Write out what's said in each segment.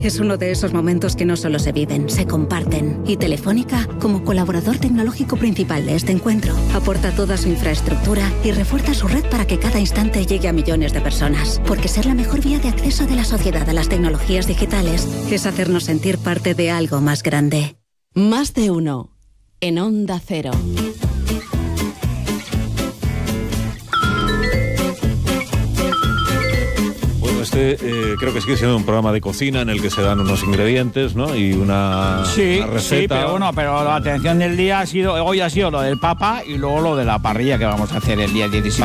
Es uno de esos momentos que no solo se viven, se comparten. Y Telefónica, como colaborador tecnológico principal de este encuentro, aporta toda su infraestructura y refuerza su red para que cada instante llegue a millones de personas. Porque ser la mejor vía de acceso de la sociedad a las tecnologías digitales es hacernos sentir parte de algo más grande. Más de uno. En Onda Cero. Creo que sigue siendo un programa de cocina en el que se dan unos ingredientes, ¿no? Y una receta. Sí, pero la atención del día hoy ha sido lo del Papa y luego lo de la parrilla que vamos a hacer el día 17.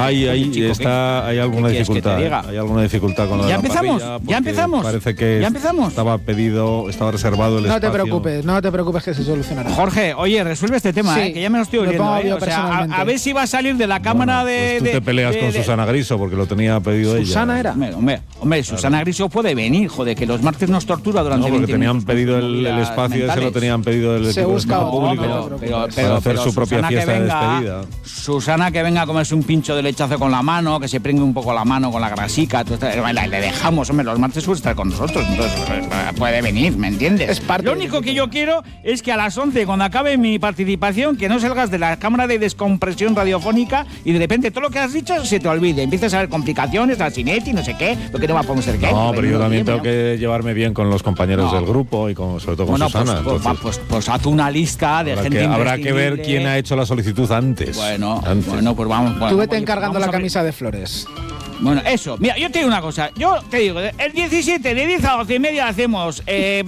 Hay alguna dificultad. Hay alguna dificultad con lo de la parrilla. ¿Ya empezamos? Parece que estaba reservado el espacio. No te preocupes que se solucionará. Jorge, oye, resuelve este tema, que ya me lo estoy oyendo. A ver si va a salir de la cámara pues tú te peleas con Susana Griso porque lo tenía pedido ella. ¿Susana era? Hombre, Susana Griso puede venir, joder, que los martes nos tortura durante 20 tenían minutos. pedido el espacio ese, lo tenían pedido el equipo público para hacer su propia fiesta de despedida. Susana que venga a comerse un pincho de lechazo con la mano, que se prengue un poco la mano con la grasica, le dejamos, hombre, los martes suele estar con nosotros, entonces puede venir, ¿me entiendes? Lo único que yo quiero es que a las 11, cuando acabe mi participación, que no salgas de la cámara de descompresión radiofónica y de repente todo lo que has dicho se te olvide, empiezas a ver complicaciones, la Sinetti, no sé qué, lo que no va a poder ser qué. No, pero yo también tengo que llevarme bien con los compaños del grupo y sobre todo con Susana. Pues haz una lista de gente habrá que ver quién ha hecho la solicitud antes. Bueno, pues vamos. Tú vete encargando la camisa de flores. Bueno, eso. Mira, yo te digo una cosa. Yo te digo, el 17 de 10 a 12:30 hacemos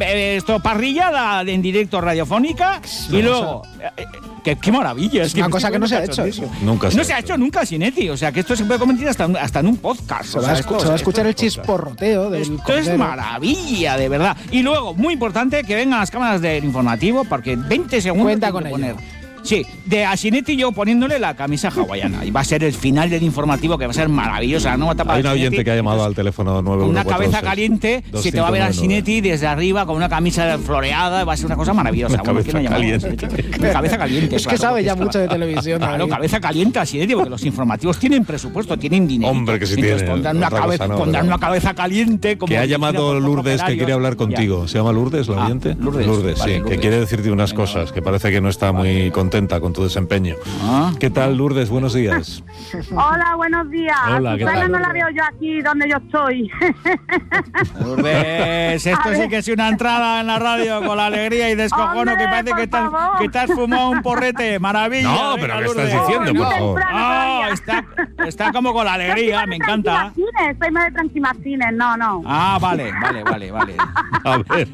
parrillada en directo radiofónica y luego... ¡Qué maravilla! Es una cosa que no se ha hecho. Nunca se ha hecho nunca, Sinetti. O sea, que esto se puede convertir hasta en un podcast. Se va a escuchar el chisporroteo del Esto es maravilla, de verdad. Y luego, muy importante, que vengan las cámaras del informativo, porque 20 segundos... Cuenta con ello. Sí, de Asinetti yo poniéndole la camisa hawaiana. Y va a ser el final del informativo que va a ser maravillosa. No hay un oyente que ha llamado al teléfono 914. Con una cabeza caliente, se te va a ver a Asinetti desde arriba con una camisa floreada. Va a ser una cosa maravillosa. Cabeza caliente. Es que sabe ya mucho de televisión. Claro, cabeza caliente Asinetti, porque los informativos tienen presupuesto, tienen dinero. Hombre, que sí tienen. Pondrán una cabeza caliente. Como que ha llamado Lourdes que quiere hablar contigo. ¿Se llama Lourdes, la oyente? Lourdes, sí, que quiere decirte unas cosas, que parece que no está muy contenta con tu desempeño. ¿Qué tal, Lourdes? Buenos días. Hola, buenos días. Hola, ¿qué tal? No la veo yo aquí donde yo estoy. Lourdes, esto sí que es una entrada en la radio con la alegría y descojono. Hombre, que parece que te has fumado un porrete. Maravilla. No, pero ¿qué estás diciendo, por favor? Está como con la alegría, me encanta. Soy más de Tranquimacines, no. Vale. A ver.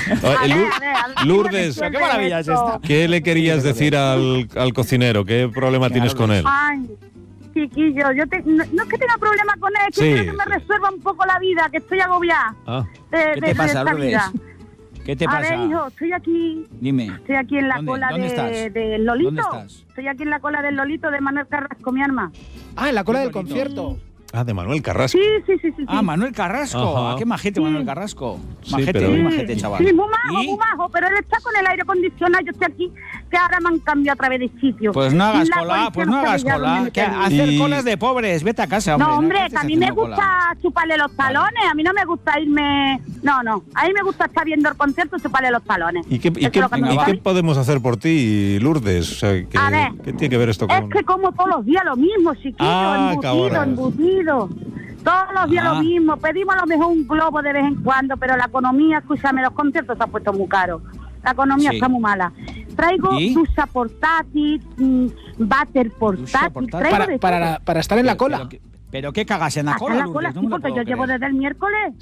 Lourdes, qué maravilla es esta. ¿Qué le querías decir al cocinero? ¿Qué problema tienes con él? Ay, chiquillo, no es que tenga problema con él, es que quiero que me resuelva un poco la vida, que estoy agobiada. ¿Qué te pasa, Lourdes? ¿Qué te pasa? A ver, hijo, estoy aquí. Dime. Estoy aquí en la cola del Lolito. ¿Dónde estás? Estoy aquí en la cola del Lolito de Manuel Carrasco, mi arma. En la cola del concierto. De Manuel Carrasco. Sí. Manuel Carrasco. Qué majete, Manuel Carrasco. Majete, muy majete, chaval. Sí, muy majo, pero él está con el aire acondicionado. Yo estoy aquí, que ahora me han cambiado otra vez de sitio. Pues no hagas cola. Que hacer colas de pobres, vete a casa, hombre. No, hombre, que a mí me gusta chuparle los talones. A mí no me gusta irme... No. A mí me gusta estar viendo el concierto y chuparle los talones. ¿Y qué podemos hacer por ti, Lourdes? O sea, ¿qué tiene que ver esto con...? Es que como todos los días lo mismo, chiquillo, embutido. Todos los días lo mismo. Pedimos a lo mejor un globo de vez en cuando, pero la economía, escúchame, los conciertos se han puesto muy caros. La economía está muy mala. Traigo ducha portátil, váter portátil. Para estar en la cola. ¿Pero qué cagas en la cola, Lourdes? Sí, porque yo llevo desde el miércoles.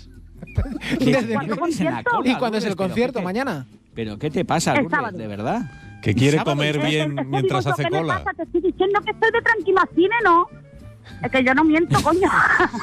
¿Y cuándo es el concierto? ¿Mañana? ¿Pero qué te pasa, Lourdes? ¿De verdad? Que quiere comer bien mientras hace cola. ¿Qué pasa? Te estoy diciendo que estoy de Tranquimacines, ¿no? Es que yo no miento, coño.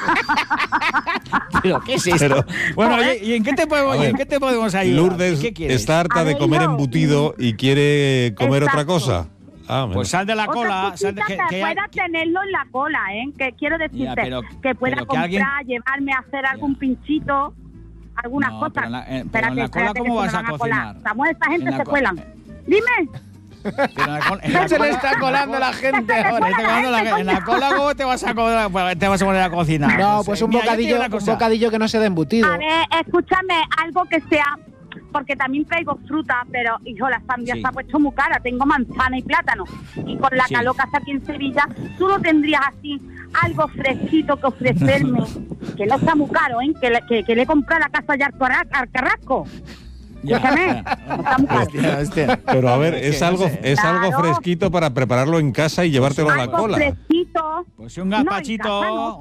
¿Pero qué es esto? Bueno, ¿y en qué te podemos ayudar? Lourdes está harta de comer embutido y quiere comer otra cosa. Pues sal de la cola. Pueda tenerlo en la cola, que quiero decirte que pueda comprar, llevarme a hacer algún pinchito, algunas cosas. Pero en la cola, ¿cómo vas a cocinar? Samuel, esta gente se cuelan. Dime. Se le está colando la gente ahora. En la cola, ¿cómo te vas a poner a cocinar? No, pues un bocadillo que no sea de embutido. A ver, escúchame, algo que sea... Porque también traigo fruta, pero, hijo, la sandía está puesto muy cara. Tengo manzana y plátano. Y con la calor que hace aquí en Sevilla, tú no tendrías así algo fresquito que ofrecerme. Que no está muy caro, ¿eh? Que le he comprado la casa ya al Carrasco. Déjame, no está muy caro. Hostia. Pero a ver, es algo fresquito para prepararlo en casa y llevártelo a la cola. Fresquito. Pues un gazpachito,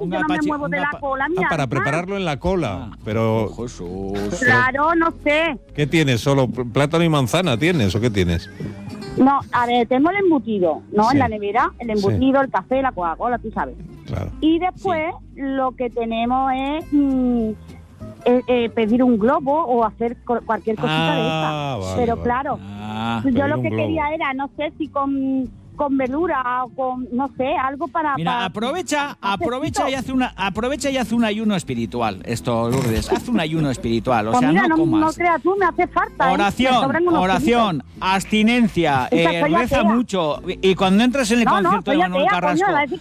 para prepararlo en la cola. Pero Jesús. Claro, no sé. ¿qué tienes? ¿Solo plátano y manzana tienes o qué tienes? No, a ver, tengo el embutido, ¿no? Sí. En la nevera, el embutido, el café, la Coca-Cola, tú sabes. Claro. Y después lo que tenemos es pedir un globo o hacer cualquier cosita de esta. Vale, pero vale. claro, yo lo que quería era, no sé si con verdura o con, no sé, algo para... Mira, aprovecha y hace un ayuno espiritual. Esto, Lourdes, haz un ayuno espiritual. O pues sea, mira, no comas. No creas tú, me hace falta. Oración, abstinencia, reza mucho. Y cuando entres en el concierto de Manuel Carrasco...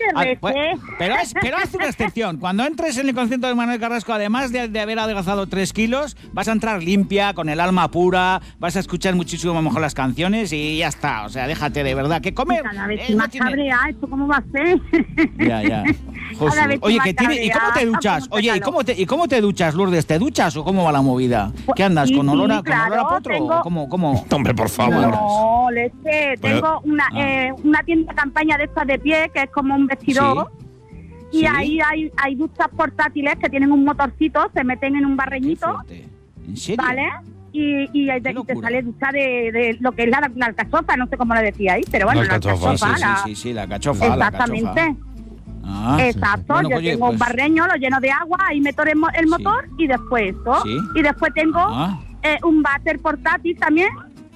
Pero haz una excepción. Cuando entres en el concierto de Manuel Carrasco, además de haber adelgazado 3 kilos, vas a entrar limpia, con el alma pura, vas a escuchar muchísimo mejor las canciones y ya está. O sea, déjate de verdad. Que comer... Cada vez más cabrea, ¿esto cómo va a ser? Ya. Oye, ¿y cómo te duchas? Oye, ¿y cómo te duchas, Lourdes? ¿Te duchas o cómo va la movida? ¿Qué andas? ¿Con olor a potro? Tengo... ¿Cómo? Hombre, por favor. No, leche. Tengo una tienda de campaña de estas de pie, que es como un vestidor. Sí. Y ahí hay duchas portátiles que tienen un motorcito, se meten en un barreñito. ¿En serio? ¿Vale? Y te sale ducha de lo que es la alcachofa, no sé cómo lo decía ahí, pero bueno, la alcachofa. Sí, la alcachofa. Exactamente. Exacto, bueno, yo tengo un barreño, lo lleno de agua, ahí meto el motor y después esto. Y después tengo un váter portátil también,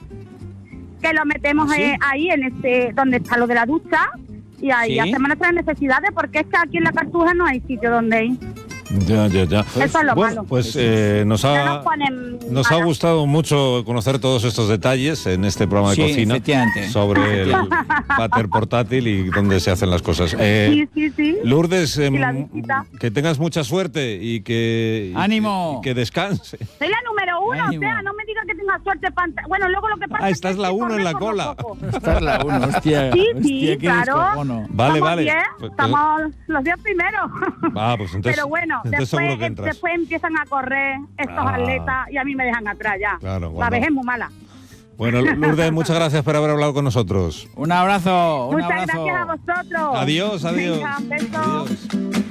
que lo metemos ahí en donde está lo de la ducha, y ahí hacemos nuestras necesidades, porque es que aquí en la Cartuja no hay sitio donde ir. Ya. Eso es lo malo. Pues nos ha gustado mucho conocer todos estos detalles en este programa de cocina sobre el váter portátil y dónde se hacen las cosas. Sí. Lourdes, que tengas mucha suerte y que ¡ánimo! Y que descanse. Soy la número 1, ¡ánimo! O sea, no me digas que tenga suerte. Bueno, luego lo que pasa estás la 1 en la cola. Estás la 1, hostia. Sí, claro. Vale. Estamos los 10 primeros. Pues entonces... Pero bueno, después empiezan a correr estos atletas y a mí me dejan atrás ya. Claro, la vejez es muy mala. Bueno, Lourdes, muchas gracias por haber hablado con nosotros. Un abrazo. Muchas gracias a vosotros. Adiós. Venga, un beso. Adiós.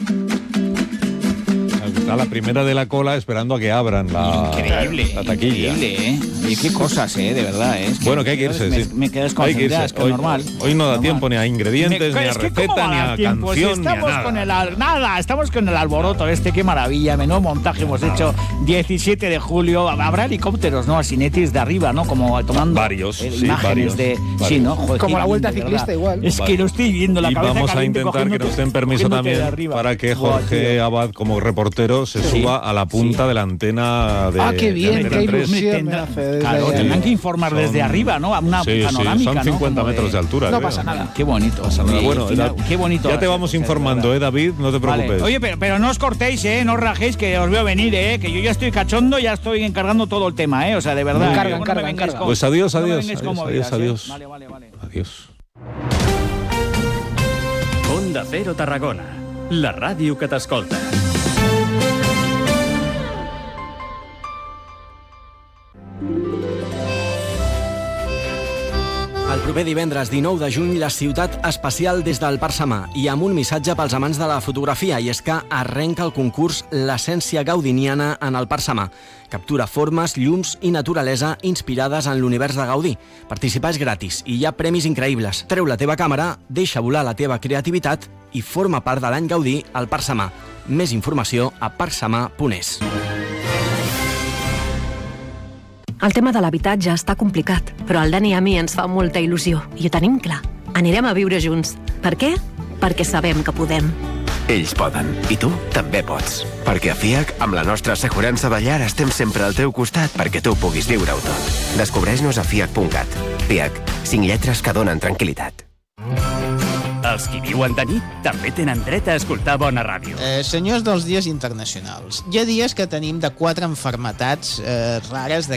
Está la primera de la cola esperando a que abran la taquilla. Increíble, ¿eh? Y qué cosas, de verdad, Bueno, que hay que irse, me quedas con es que normal. Hoy no da tiempo ni a ingredientes, ni a receta, ni a canción, ni a nada. Estamos con el alboroto qué maravilla, menudo montaje hemos hecho. 17 de julio, habrá helicópteros, ¿no? Asinetis de arriba, ¿no? Como tomando varios, imágenes varios. Sí, ¿no? Joder, como la vuelta ciclista igual. Es que lo estoy viendo, la cabeza vamos a intentar que nos den permiso también para que Jorge Abad, como reportero, se suba a la punta de la antena de... qué bien, qué ilusión me hace. Claro, tendrán que informar desde arriba, ¿no? A una panorámica, son 50 metros de altura. No pasa nada. Qué bonito. Bueno, qué bonito. Ya te vamos informando, David, no te preocupes. Vale. Oye, pero no os cortéis, no os rajéis, que os veo venir, que yo ya estoy cachondo, ya estoy encargando todo el tema, o sea, de verdad. Cargan. Pues adiós. Adiós. Vale. Adiós. Onda Cero Tarragona, la ràdio que t'escolta. El proper divendres 19 de juny, la ciutat especial des del Parc Samà i amb un missatge pels amants de la fotografia, i és que arrenca el concurs L'essència gaudiniana en el Parc Samà. Captura formes, llums i naturalesa inspirades en l'univers de Gaudí. Participar és gratis i hi ha premis increïbles. Treu la teva càmera, deixa volar la teva creativitat i forma part de l'any Gaudí al Parc Samà. Més informació a parcsamà.es. El tema de l'habitatge està complicat, però al Dani i a mi ens fa molta il·lusió i ho tenim clar. Anirem a viure junts. Per què? Perquè sabem que podem. Ells poden, i tu també pots. Perquè a FIAC, amb la nostra assegurança de llar, estem sempre al teu costat perquè tu puguis viure-ho tot. Descobreix-nos a fiac.cat. FIAC, 5 lletres que donen tranquil·litat. Els qui viuen de nit també tenen dret a escoltar bona ràdio. Senyors dels dies internacionals, hi ha dies que tenim de 4 enfermetats rares